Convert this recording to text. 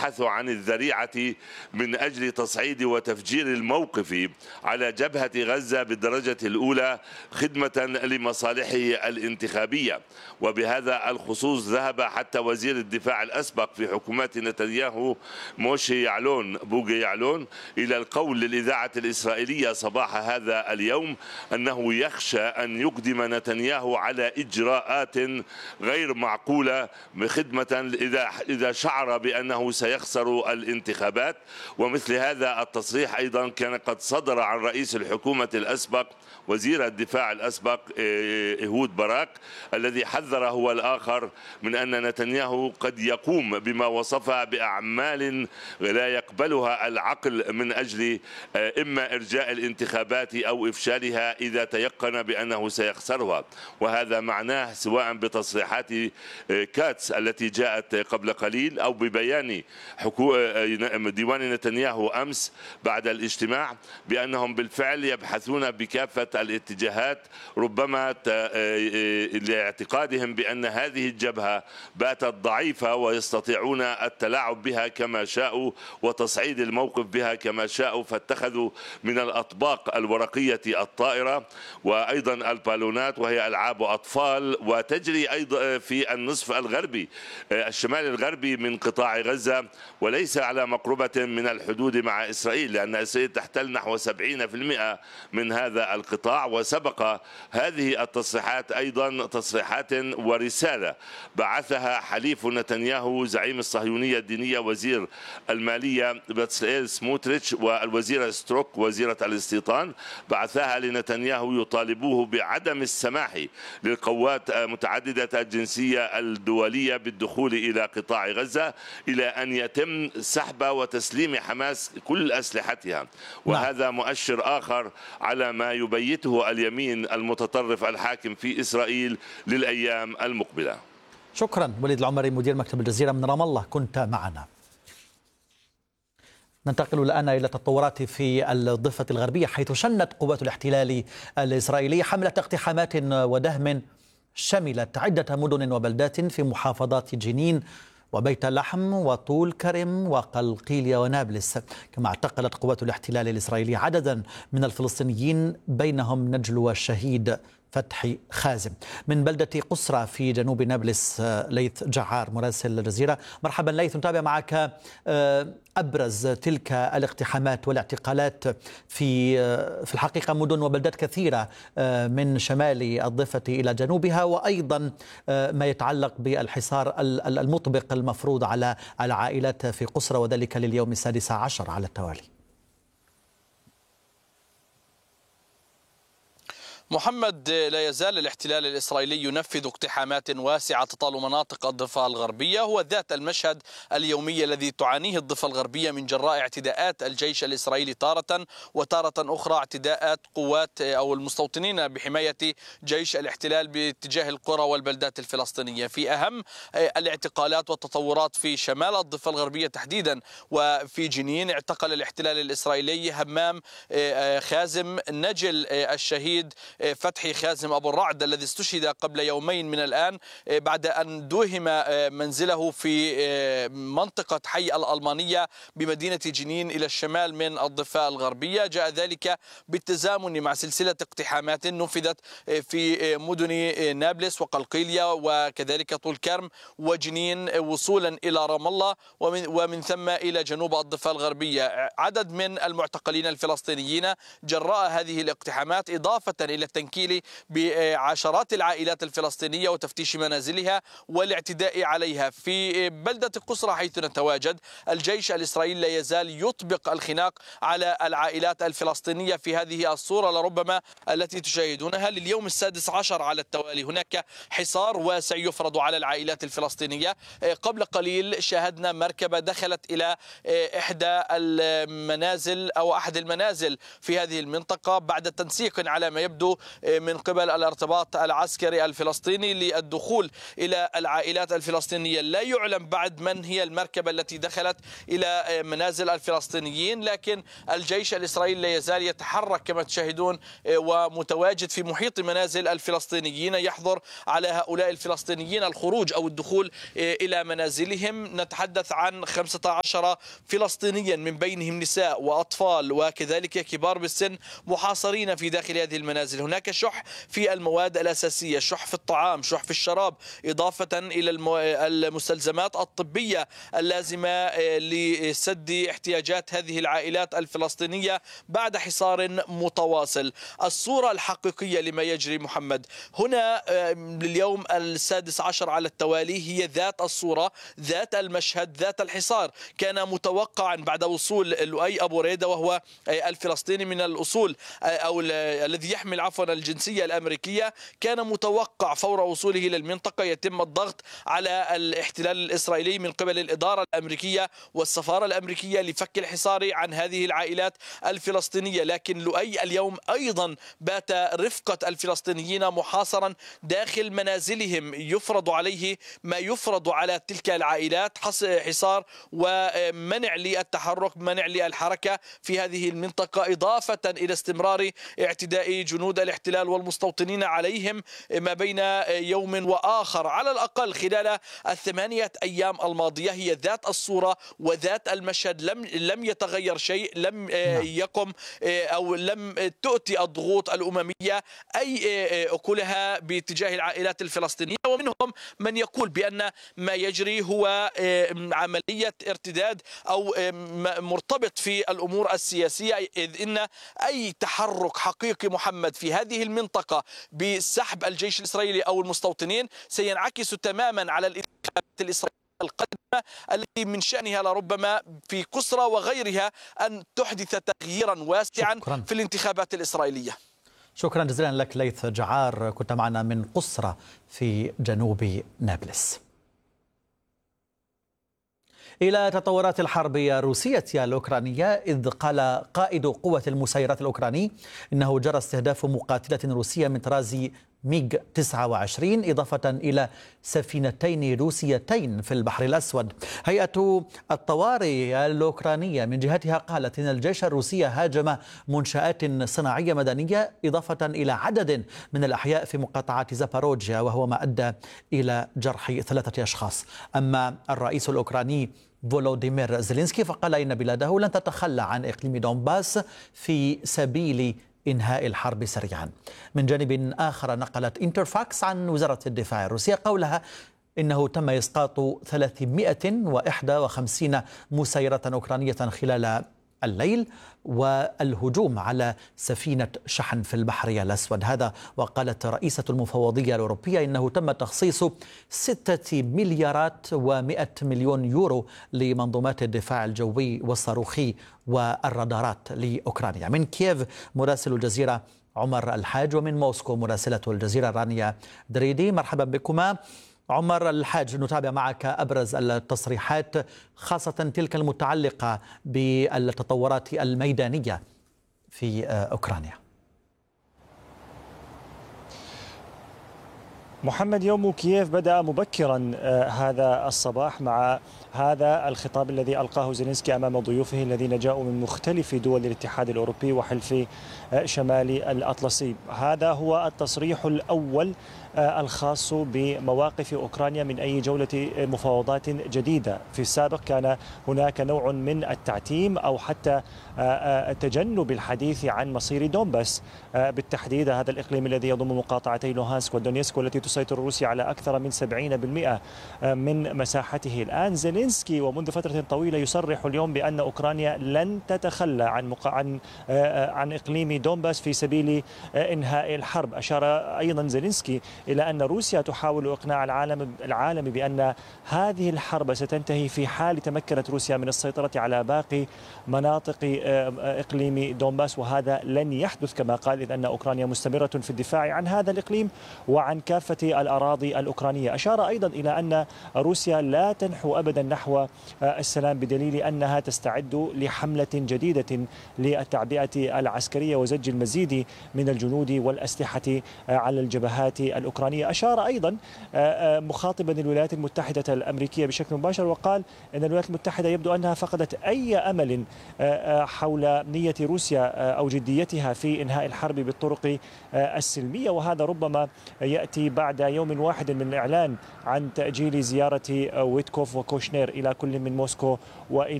يبحث عن الذريعة من أجل تصعيد وتفجير الموقف على جبهة غزة بالدرجة الأولى خدمة لمصالحه الانتخابية. وبهذا الخصوص ذهب حتى وزير الدفاع الأسبق في حكومات نتنياهو بوغي يعلون إلى القول للإذاعة الإسرائيلية صباح هذا اليوم أنه يخشى أن يقدم نتنياهو على إجراءات غير معقولة خدمة إذا شعر بأنه سيخسر الانتخابات. ومثل هذا التصريح أيضا كان قد صدر عن رئيس الحكومة الأسبق وزير الدفاع الأسبق إيهود باراك، الذي حذر هو الآخر من أن نتنياهو قد يقوم بما وصفها بأعمال لا يقبلها العقل من أجل إما إرجاء الانتخابات أو إفشالها إذا تيقن بأنه سيخسرها. وهذا معناه سواء بتصريحات كاتس التي جاءت قبل قليل أو ببيان ديوان نتنياهو أمس بعد الاجتماع بأنهم بالفعل يبحثون بكافة الاتجاهات ربما لاعتقادهم بأن هذه الجبهة باتت ضعيفة ويستطيعون التلاعب بها كما شاءوا وتصعيد الموقف بها كما شاءوا، فاتخذوا من الأطباق الورقية الطائرة وأيضا البالونات وهي ألعاب أطفال وتجري أيضا في النصف الغربي الشمال الغربي من قطاع غزة وليس على مقربة من الحدود مع إسرائيل، لأن إسرائيل تحتل نحو 70% من هذا القطاع. وسبق هذه التصريحات أيضا تصريحات ورسالة بعثها حليف نتنياهو زعيم الصهيونية الدينية وزير المالية بتسليل سموتريتش والوزيرة ستروك وزيرة الاستيطان، بعثها لنتنياهو يطالبوه بعدم السماح للقوات متعددة الجنسية الدولية بالدخول إلى قطاع غزة إلى أن يتم سحب وتسليم حماس كل أسلحتها. وهذا مؤشر آخر على ما يبيته اليمين المتطرف الحاكم في إسرائيل للأيام المقبلة. شكرا وليد العمري مدير مكتب الجزيرة من رام الله كنت معنا. ننتقل الآن إلى التطورات في الضفة الغربية حيث شنت قوات الاحتلال الإسرائيلية حملة اقتحامات ودهم شملت عدة مدن وبلدات في محافظات جنين وبيت لحم وطول كرم وقلقيلية ونابلس. كما اعتقلت قوات الاحتلال الإسرائيلية عددا من الفلسطينيين بينهم نجل الشهيد فتحي خازم. من بلدة قصرى في جنوب نابلس ليث جعار مراسل الجزيرة. مرحبا ليث، نتابع معك أبرز تلك الاقتحامات والاعتقالات في الحقيقة مدن وبلدات كثيرة من شمال الضفة إلى جنوبها، وأيضا ما يتعلق بالحصار المطبق المفروض على العائلات في قصرى وذلك لليوم السادس عشر على التوالي. محمد، لا يزال الاحتلال الإسرائيلي ينفذ اقتحامات واسعة تطال مناطق الضفة الغربية، هو ذات المشهد اليومي الذي تعانيه الضفة الغربية من جراء اعتداءات الجيش الإسرائيلي تارة، وتارة أخرى اعتداءات قوات أو المستوطنين بحماية جيش الاحتلال باتجاه القرى والبلدات الفلسطينية. في أهم الاعتقالات والتطورات في شمال الضفة الغربية تحديدا وفي جنين، اعتقل الاحتلال الإسرائيلي همام خازم نجل الشهيد فتحي خازم أبو الرعد الذي استشهد قبل يومين من الآن بعد أن دوهم منزله في منطقة حي الألمانية بمدينة جنين إلى الشمال من الضفة الغربية. جاء ذلك بالتزامن مع سلسلة اقتحامات نفذت في مدن نابلس وقلقيلية وكذلك طول كرم وجنين وصولا إلى رام الله ومن ثم إلى جنوب الضفة الغربية. عدد من المعتقلين الفلسطينيين جراء هذه الاقتحامات، إضافة إلى التنكيل بعشرات العائلات الفلسطينية وتفتيش منازلها والاعتداء عليها. في بلدة قصرى حيث نتواجد، الجيش الإسرائيلي لا يزال يطبق الخناق على العائلات الفلسطينية في هذه الصورة لربما التي تشاهدونها لليوم السادس عشر على التوالي. هناك حصار واسع يفرض على العائلات الفلسطينية. قبل قليل شاهدنا مركبة دخلت إلى إحدى المنازل أو أحد المنازل في هذه المنطقة بعد تنسيق على ما يبدو من قبل الارتباط العسكري الفلسطيني للدخول إلى العائلات الفلسطينية. لا يعلم بعد من هي المركبة التي دخلت إلى منازل الفلسطينيين، لكن الجيش الإسرائيلي لا يزال يتحرك كما تشاهدون ومتواجد في محيط منازل الفلسطينيين، يحظر على هؤلاء الفلسطينيين الخروج أو الدخول إلى منازلهم. نتحدث عن 15 فلسطينيا من بينهم نساء وأطفال وكذلك كبار بالسن محاصرين في داخل هذه المنازل. هناك شح في المواد الأساسية، شح في الطعام، شح في الشراب، إضافة إلى المستلزمات الطبية اللازمة لسد احتياجات هذه العائلات الفلسطينية بعد حصار متواصل. الصورة الحقيقية لما يجري محمد هنا لليوم 16 على التوالي هي ذات الصورة، ذات المشهد، ذات الحصار. كان متوقعا بعد وصول لؤي أبو ريدة وهو الفلسطيني من الأصول أو الذي يحمل الجنسية الأمريكية، كان متوقع فور وصوله للمنطقة يتم الضغط على الاحتلال الإسرائيلي من قبل الإدارة الأمريكية والسفارة الأمريكية لفك الحصار عن هذه العائلات الفلسطينية. لكن لؤي اليوم أيضا بات رفقة الفلسطينيين محاصرا داخل منازلهم، يفرض عليه ما يفرض على تلك العائلات، حصار ومنع للتحرك، منع للحركة في هذه المنطقة، إضافة إلى استمرار اعتداء جنود الاحتلال والمستوطنين عليهم ما بين يوم وآخر. على الأقل خلال 8 أيام الماضية هي ذات الصورة وذات المشهد، لم يتغير شيء، لم يقم أو لم تؤتي الضغوط الأممية أي أكلها باتجاه العائلات الفلسطينية. ومنهم من يقول بأن ما يجري هو عملية ارتداد أو مرتبط في الأمور السياسية، إذ إن أي تحرك حقيقي محمد في هذه المنطقة بسحب الجيش الإسرائيلي أو المستوطنين سينعكس تماما على الانتخابات الإسرائيلية القادمة التي من شأنها لربما في كسرى وغيرها أن تحدث تغييرا واسعا في الانتخابات الإسرائيلية. شكرا جزيلا لك ليث جعار، كنت معنا من قسرة في جنوب نابلس. إلى تطورات الحرب الروسية الأوكرانية، إذ قال قائد قوة المسيرات الأوكراني إنه جرى استهداف مقاتلة روسية من طراز ميغ 29 إضافة إلى سفينتين روسيتين في البحر الأسود. هيئة الطوارئ الأوكرانية من جهتها قالت إن الجيش الروسي هاجم منشآت صناعية مدنية إضافة إلى عدد من الأحياء في مقاطعة زاباروجيا، وهو ما أدى إلى جرح 3 أشخاص. أما الرئيس الأوكراني فولوديمير زيلينسكي فقال إن بلاده لن تتخلى عن إقليم دونباس في سبيل إنهاء الحرب سريعا. من جانب آخر نقلت انترفاكس عن وزارة الدفاع الروسية قولها إنه تم إسقاط 351 مسيرة أوكرانية خلال الليل والهجوم على سفينة شحن في البحر الأسود. هذا وقالت رئيسة المفوضية الأوروبية إنه تم تخصيص 6 مليارات و100 مليون يورو لمنظومات الدفاع الجوي والصاروخي والرادارات لأوكرانيا. من كييف مراسل الجزيرة عمر الحاج، ومن موسكو مراسلة الجزيرة رانيا دريدي. مرحبا بكما. عمر الحاج، نتابع معك أبرز التصريحات خاصة تلك المتعلقة بالتطورات الميدانية في أوكرانيا. محمد، يوم كييف بدأ مبكرا هذا الصباح مع هذا الخطاب الذي ألقاه زيلينسكي أمام ضيوفه الذين جاءوا من مختلف دول الاتحاد الأوروبي وحلف شمال الأطلسي. هذا هو التصريح الأول الخاص بمواقف أوكرانيا من أي جولة مفاوضات جديدة. في السابق كان هناك نوع من التعتيم أو حتى تجنب الحديث عن مصير دونباس بالتحديد، هذا الإقليم الذي يضم مقاطعتي لوهانسك ودونيسك والتي تسيطر روسيا على أكثر من 70% من مساحته. الآن زيلينسكي ومنذ فترة طويلة يصرح اليوم بأن أوكرانيا لن تتخلى عن إقليم دونباس في سبيل إنهاء الحرب. أشار أيضا زيلينسكي إلى أن روسيا تحاول إقناع العالم بأن هذه الحرب ستنتهي في حال تمكنت روسيا من السيطرة على باقي مناطق إقليم دونباس، وهذا لن يحدث كما قال، إذ أن أوكرانيا مستمرة في الدفاع عن هذا الإقليم وعن كافة الأراضي الأوكرانية. أشار أيضا إلى أن روسيا لا تنحو أبدا نحو السلام، بدليل أنها تستعد لحملة جديدة للتعبئة العسكرية وزج المزيد من الجنود والأسلحة على الجبهات الأوكرانية. أشار أيضا مخاطبا الولايات المتحدة الأمريكية بشكل مباشر وقال أن الولايات المتحدة يبدو أنها فقدت أي أمل حول نية روسيا أو جديتها في إنهاء الحرب بالطرق السلمية، وهذا ربما يأتي بعد يوم واحد من الإعلان عن تأجيل زيارة ويتكوف وكوشنير إلى كل من موسكو وإلى